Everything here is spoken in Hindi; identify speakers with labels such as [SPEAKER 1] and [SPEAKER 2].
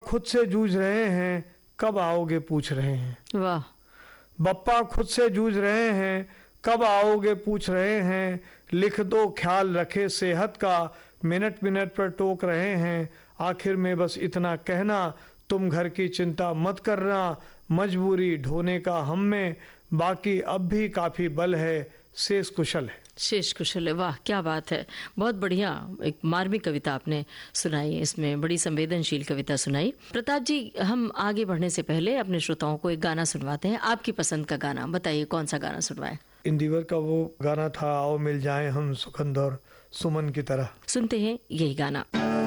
[SPEAKER 1] खुद से जूझ रहे हैं, कब आओगे पूछ रहे हैं।
[SPEAKER 2] वाह।
[SPEAKER 1] बप्पा खुद से जूझ रहे हैं, कब आओगे पूछ रहे हैं। लिख दो ख्याल रखे सेहत का, मिनट मिनट पर टोक रहे हैं। आखिर में बस इतना कहना, तुम घर की चिंता मत करना। मजबूरी ढोने का हम में, बाकी अब भी काफी बल है, शेष कुशल है।
[SPEAKER 2] शेष कुशल है। वाह क्या बात है, बहुत बढ़िया एक मार्मिक कविता आपने सुनाई, इसमें बड़ी संवेदनशील कविता सुनाई। प्रताप जी, हम आगे बढ़ने से पहले अपने श्रोताओं को एक गाना सुनवाते हैं। आपकी पसंद का गाना बताइए, कौन सा गाना सुनवाएं?
[SPEAKER 1] इंदिवर का वो गाना था, आओ मिल जाएं हम सुगंध और सुमन की तरह।
[SPEAKER 2] सुनते हैं यही गाना।